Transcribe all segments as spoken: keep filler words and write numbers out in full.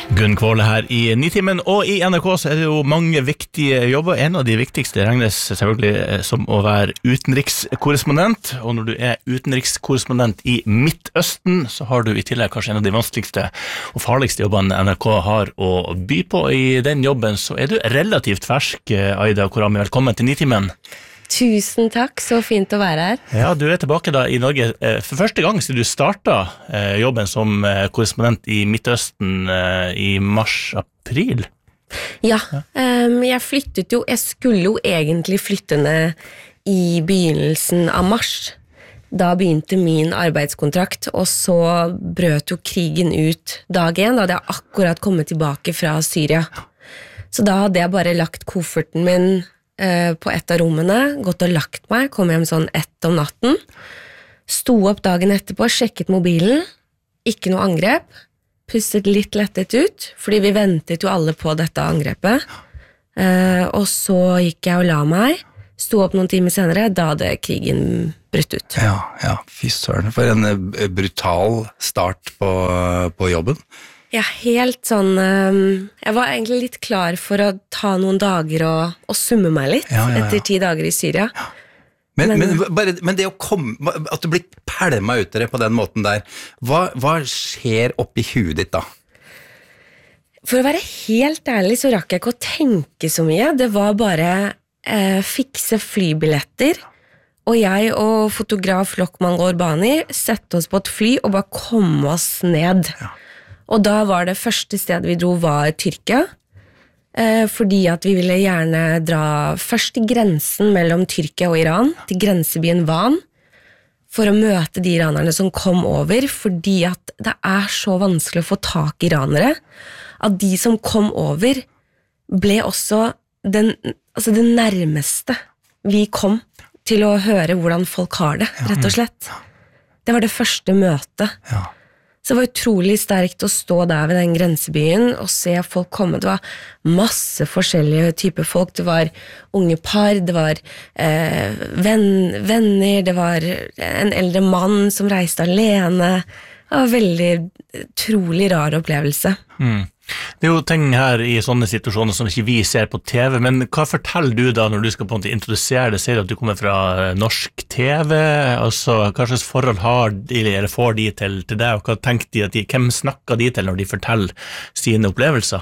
Gunn Kvåle her i Nitimen, og i N R K så er det jo mange viktige jobber. En av de viktigste regnes selvfølgelig som å være utenrikskorrespondent, og når du er utenrikskorrespondent i Midtøsten, så har du i tillegg kanskje en av de vanskeligste og farligste jobbene N R K har å by på. I den jobben så er du relativt fersk, Aida Korami, velkommen til Nitimen. Tusen takk, så fint å være her. Ja, du er tilbake da i Norge for første gang siden du startet jobben som korrespondent i Midtøsten i mars-april. Ja, um, jeg flyttet jo, jeg skulle jo egentlig flytte ned i begynnelsen av mars. Da begynte min arbeidskontrakt, og så brøt jo krigen ut dag en, da hadde jeg akkurat kommet tilbake fra Syria. Så da hadde jeg bare lagt kofferten min på et av rommene, gått og lagt meg, kom hjem sånn ett om natten, sto opp dagen etterpå, sjekket mobilen, ikke noe angrep, pustet litt lettet ut, fordi vi ventet jo alle på dette angrepet, og så gikk jeg og la meg, sto opp noen timer senere, da hadde krigen brutt ut. Ja, ja, fy søren, for en brutal start på, på jobben. Ja, helt sånn, jeg var egentlig litt klar for å ta noen dager og, og summe meg litt ja, ja, ja. Etter ti dager i Syria. Ja. Men, men, men, bare, men det å komme, at du blir pælmet ut dere på den måten der, hva, hva skjer oppi huet ditt da? For å være helt ærlig så rakk jeg ikke å tenke så mye, det var bare eh, fikse flybilletter, og jeg og fotograf Lokman Gorbani sette oss på et fly og bare komme oss ned. Ja. Og da var det første stedet vi dro var Tyrkia, eh, fordi at vi ville gjerne dra først til grensen mellom Tyrkia og Iran, til grensebyen Van, for å møte de iranerne som kom over, fordi at det er så vanskelig å få tak i iranere, at de som kom over ble også den, altså det nærmeste vi kom til å høre hvordan folk har det, rett og slett. Det var det første møtet. Ja. Så det var utrolig sterkt å stå der ved den grensebyen og se folk komme. Det var masse forskjellige typer folk. Det var unge par, det var eh, venn, venner, det var en eldre mann som reiste alene. Det var en veldig utrolig rar opplevelse. Mm. Det er jo ting her i sånne situasjoner som ikke vi ser på T V, men hva forteller du da når du skal på en måte introdusere det? Sier du at du kommer fra norsk T V? Altså, hva slags forhold har de, eller får de til, til deg, og hva tenker de at de, hvem snakker de til når de forteller sine opplevelser?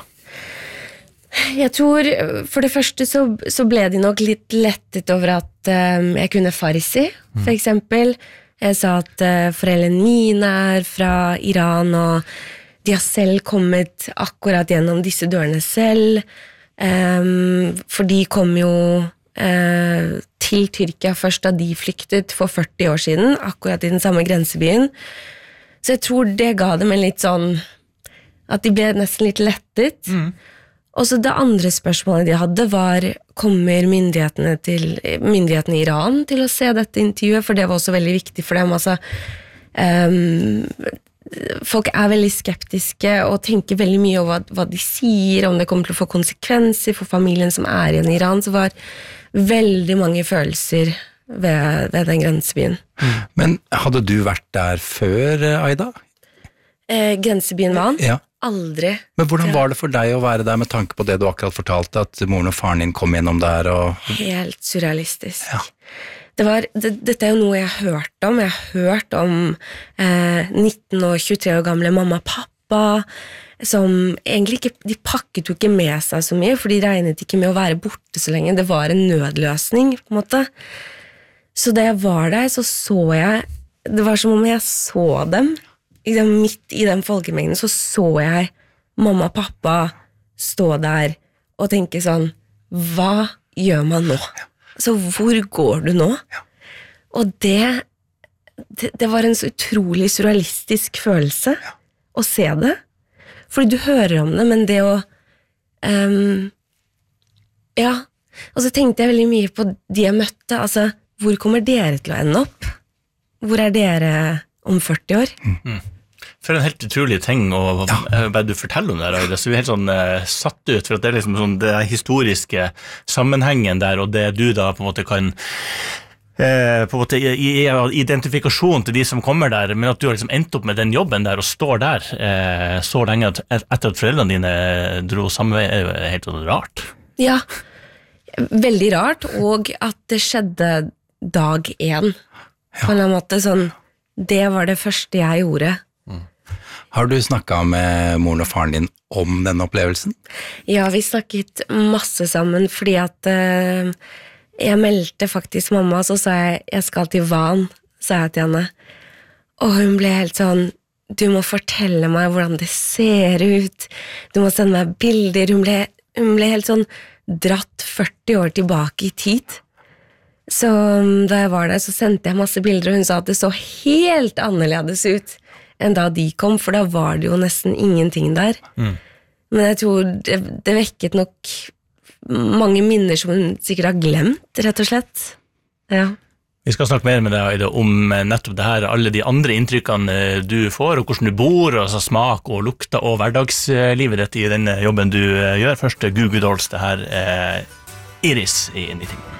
Jeg tror, for det første så, så ble de nok litt lettet over at um, jeg kunne farsi, for eksempel. Jeg sa at uh, foreldrene mine er fra Iran, og de har selv kommet akkurat gjennom disse dørene selv, um, for de kom jo uh, til Tyrkia først da de flyktet for førti år siden, akkurat i den samme grensebyen. Så jeg tror det ga dem en litt sånn, at de ble nesten litt lettet. Mm. Og så det andre spørsmålet de hadde var, kommer myndighetene, til, myndighetene i Iran til å se dette intervjuet? For det var også veldig viktig for dem, altså... Um, folk er veldig skeptiske og tenker veldig mye over hva, hva de sier, om det kommer til å få konsekvenser for familien som er igjen i Iran, så var veldig mange følelser ved, ved den grensebyen. Men hadde du vært der før, Aida? Eh, grensebyen Van? Ja. Aldri. Men hvordan var det for deg å være der med tanke på det du akkurat fortalte, at moren og faren din kom gjennom der? Og... Helt surrealistisk. Ja. Det var, det, dette er jo noe jeg har hørt om. Jeg har hørt om eh, nitten og tjuetre år gamle mamma og pappa, som egentlig ikke, de pakket jo ikke med seg så mye, for de regnet ikke med å være borte så lenge. Det var en nødløsning, på en måte. Så da jeg var der, så så jeg, det var som om jeg så dem, liksom, midt i den folkemengden, så så jeg mamma og pappa stå der og tenke sånn, hva gjør man nå? Så hvor går du nå? Ja. Og det, det, det var en så utrolig surrealistisk følelse ja. Å se det. Fordi du hører om det, men det å um, ja, og så tenkte jeg veldig mye på de jeg møtte, altså, hvor kommer dere til å ende opp? Hvor er dere om førti år? Mm. For en helt utrolig ting å ja. Bare du forteller om det her, så vi er helt sånn uh, satt ut, for at det er liksom sånn det historiske sammenhengen der, og det du da på en måte kan eh, på en måte i, i identifikasjon til de som kommer der, men at du har liksom endt opp med den jobben der og står der eh, så lenge at, etter at foreldrene dine dro samme vei, er jo helt rart. Ja, veldig rart, og at det skjedde dag én. På en eller annen måte, sånn, det var det første jeg gjorde. Har du snakket med moren og faren din om denne opplevelsen? Ja, vi snakket masse sammen, fordi at eh, jeg meldte faktisk mamma, så sa jeg, jeg skal til Van, sa jeg til henne. Og hun ble helt sånn, du må fortelle meg hvordan det ser ut, du må sende meg bilder. Hun ble, hun ble helt sånn dratt førti år tilbake i tid. Så da jeg var der, så sendte jeg masse bilder, og hun sa at det så helt annerledes ut enn da de kom, for da var det jo nesten ingenting der. Mm. Men jeg tror det, det vekket nok mange minner som hun sikkert har glemt, rett og slett. Ja. Vi skal snakke mer med deg Aida, om nettopp det her, alle de andre inntrykkene du får, og hvordan du bor, altså smak og lukter og hverdagslivet ditt i den jobben du gjør. Først Goo Goo Dolls, det her eh, Iris i Nyting.